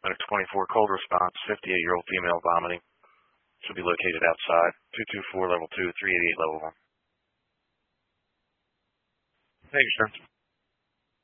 Medic 24, cold response, 58-year-old female vomiting. Should be located outside. 224 level 2, 388 level 1. Thank you, sir.